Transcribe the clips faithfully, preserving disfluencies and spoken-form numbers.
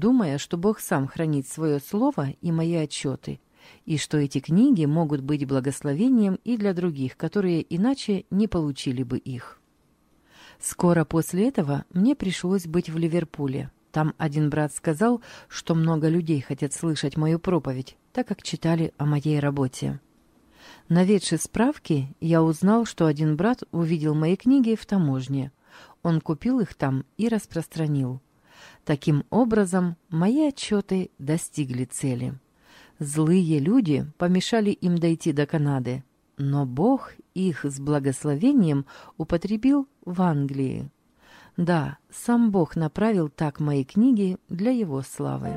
думая, что Бог сам хранит свое слово и мои отчеты, и что эти книги могут быть благословением и для других, которые иначе не получили бы их. Скоро после этого мне пришлось быть в Ливерпуле. Там один брат сказал, что много людей хотят слышать мою проповедь, так как читали о моей работе. Наведши справки, я узнал, что один брат увидел мои книги в таможне. Он купил их там и распространил. Таким образом, мои отчеты достигли цели. Злые люди помешали им дойти до Канады, но Бог их с благословением употребил в Англии. Да, сам Бог направил так мои книги для Его славы.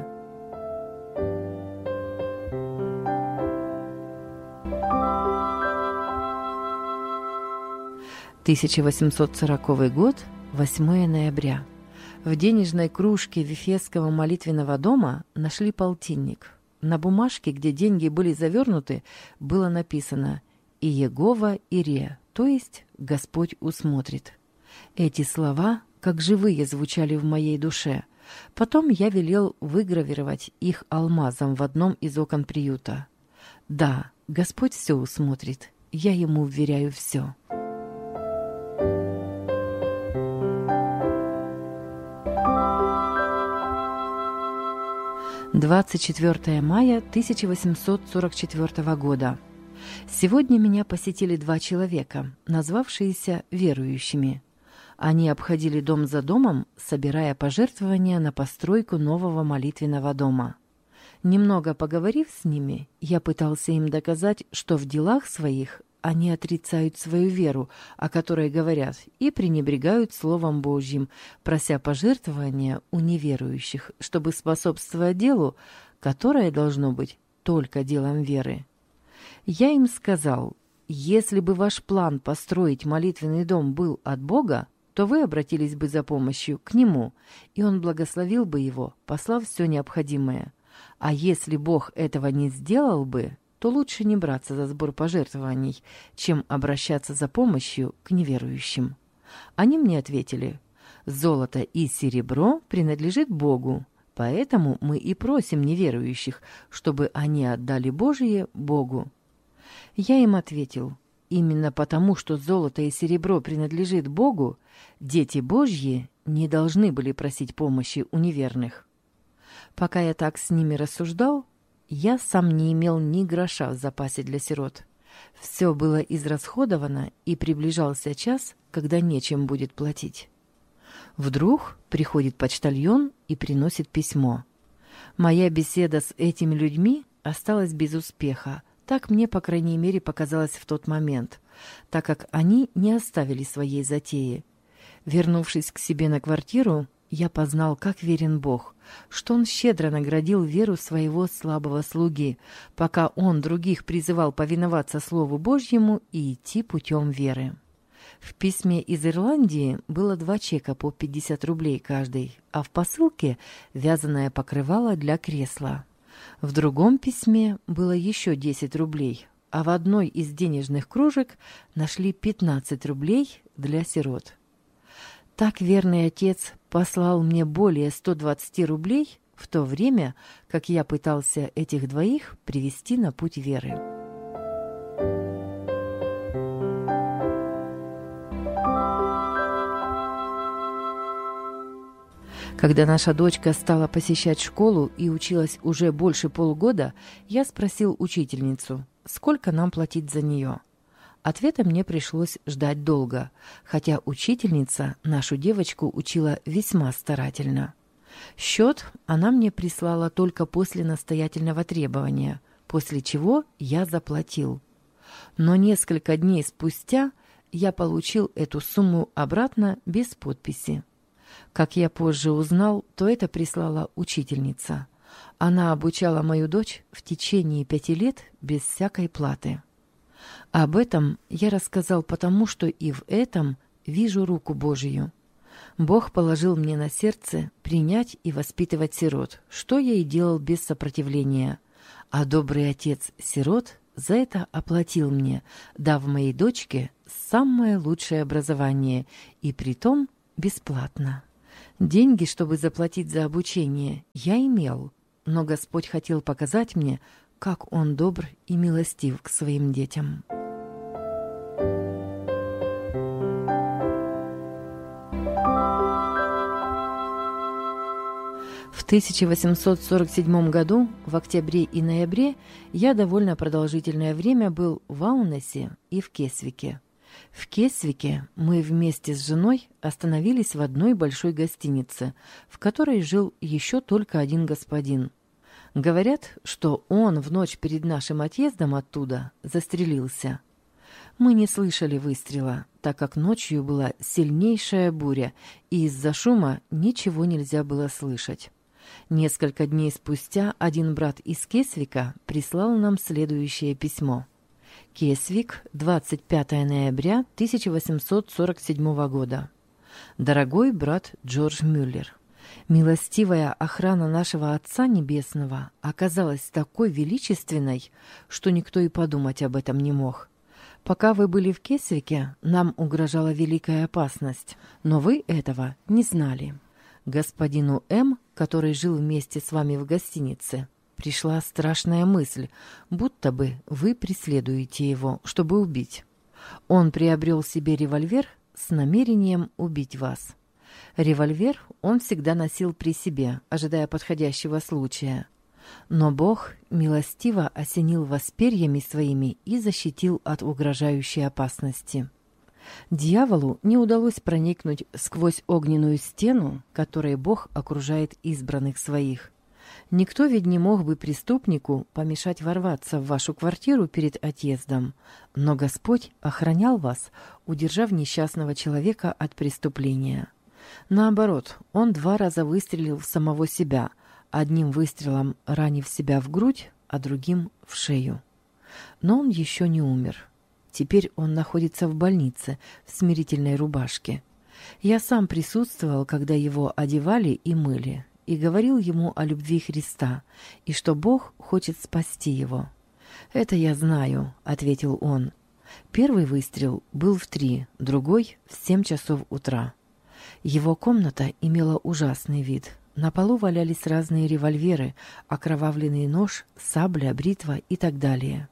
тысяча восемьсот сороковый год, восьмое ноября. В денежной кружке Вифесского молитвенного дома нашли полтинник. На бумажке, где деньги были завернуты, было написано «Иегова Ире», то есть «Господь усмотрит». Эти слова, как живые, звучали в моей душе. Потом я велел выгравировать их алмазом в одном из окон приюта. Да, Господь все усмотрит, я Ему вверяю все. двадцать четвёртое мая тысяча восемьсот сорок четвёртого года. Сегодня меня посетили два человека, назвавшиеся верующими. Они обходили дом за домом, собирая пожертвования на постройку нового молитвенного дома. Немного поговорив с ними, я пытался им доказать, что в делах своих они отрицают свою веру, о которой говорят, и пренебрегают Словом Божьим, прося пожертвования у неверующих, чтобы способствовать делу, которое должно быть только делом веры. Я им сказал, если бы ваш план построить молитвенный дом был от Бога, то вы обратились бы за помощью к Нему, и Он благословил бы его, послав все необходимое. А если Бог этого не сделал бы, то лучше не браться за сбор пожертвований, чем обращаться за помощью к неверующим. Они мне ответили, «Золото и серебро принадлежит Богу, поэтому мы и просим неверующих, чтобы они отдали Божие Богу». Я им ответил, «Именно потому, что золото и серебро принадлежит Богу, дети Божьи не должны были просить помощи у неверных». Пока я так с ними рассуждал, я сам не имел ни гроша в запасе для сирот. Все было израсходовано, и приближался час, когда нечем будет платить. Вдруг приходит почтальон и приносит письмо. Моя беседа с этими людьми осталась без успеха, так мне, по крайней мере, показалось в тот момент, так как они не оставили своей затеи. Вернувшись к себе на квартиру, я познал, как верен Бог, что Он щедро наградил веру своего слабого слуги, пока он других призывал повиноваться Слову Божьему и идти путем веры. В письме из Ирландии было два чека по пятьдесят рублей каждый, а в посылке вязаное покрывало для кресла. В другом письме было еще десять рублей, а в одной из денежных кружек нашли пятнадцать рублей для сирот. Так верный отец послал мне более ста двадцати рублей, в то время, как я пытался этих двоих привести на путь веры. Когда наша дочка стала посещать школу и училась уже больше полгода, я спросил учительницу, сколько нам платить за нее. Ответа мне пришлось ждать долго, хотя учительница нашу девочку учила весьма старательно. Счет она мне прислала только после настоятельного требования, после чего я заплатил. Но несколько дней спустя я получил эту сумму обратно без подписи. Как я позже узнал, то это прислала учительница. Она обучала мою дочь в течение пяти лет без всякой платы. Об этом я рассказал потому, что и в этом вижу руку Божию. Бог положил мне на сердце принять и воспитывать сирот, что я и делал без сопротивления. А добрый отец сирот за это оплатил мне, дав моей дочке самое лучшее образование, и притом бесплатно. Деньги, чтобы заплатить за обучение, я имел, но Господь хотел показать мне, как Он добр и милостив к своим детям. В тысяча восемьсот сорок седьмом году, в октябре и ноябре, я довольно продолжительное время был в Аунесе и в Кесвике. В Кесвике мы вместе с женой остановились в одной большой гостинице, в которой жил еще только один господин. Говорят, что он в ночь перед нашим отъездом оттуда застрелился. Мы не слышали выстрела, так как ночью была сильнейшая буря, и из-за шума ничего нельзя было слышать. Несколько дней спустя один брат из Кесвика прислал нам следующее письмо. Кесвик, двадцать пятого ноября тысяча восемьсот сорок седьмого года. Дорогой брат Джордж Мюллер, милостивая охрана нашего Отца Небесного оказалась такой величественной, что никто и подумать об этом не мог. Пока вы были в Кесвике, нам угрожала великая опасность, но вы этого не знали. Господину М., который жил вместе с вами в гостинице, пришла страшная мысль, будто бы вы преследуете его, чтобы убить. Он приобрел себе револьвер с намерением убить вас. Револьвер он всегда носил при себе, ожидая подходящего случая. Но Бог милостиво осенил вас перьями своими и защитил от угрожающей опасности. Дьяволу не удалось проникнуть сквозь огненную стену, которой Бог окружает избранных своих. Никто ведь не мог бы преступнику помешать ворваться в вашу квартиру перед отъездом, но Господь охранял вас, удержав несчастного человека от преступления. Наоборот, он два раза выстрелил в самого себя, одним выстрелом ранив себя в грудь, а другим в шею. Но он еще не умер. Теперь он находится в больнице в смирительной рубашке. Я сам присутствовал, когда его одевали и мыли, и говорил ему о любви Христа, и что Бог хочет спасти его. «Это я знаю», — ответил он. Первый выстрел был в три, другой — в семь часов утра. Его комната имела ужасный вид. На полу валялись разные револьверы, окровавленный нож, сабля, бритва и так далее.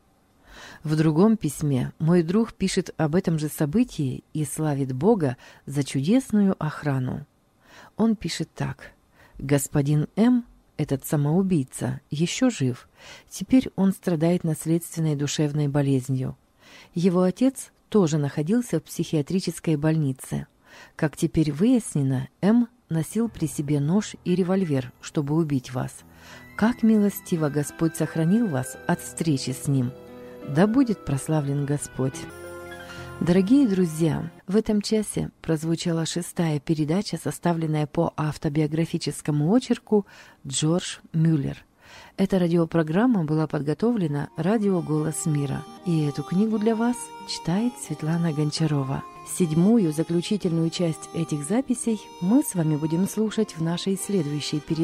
В другом письме мой друг пишет об этом же событии и славит Бога за чудесную охрану. Он пишет так. «Господин М., этот самоубийца, еще жив. Теперь он страдает наследственной душевной болезнью. Его отец тоже находился в психиатрической больнице. Как теперь выяснено, М. носил при себе нож и револьвер, чтобы убить вас. Как милостиво Господь сохранил вас от встречи с ним. Да будет прославлен Господь». Дорогие друзья, в этом часе прозвучала шестая передача, составленная по автобиографическому очерку Джордж Мюллер. Эта радиопрограмма была подготовлена радио «Голос мира». И эту книгу для вас читает Светлана Гончарова. Седьмую, заключительную часть этих записей мы с вами будем слушать в нашей следующей передаче.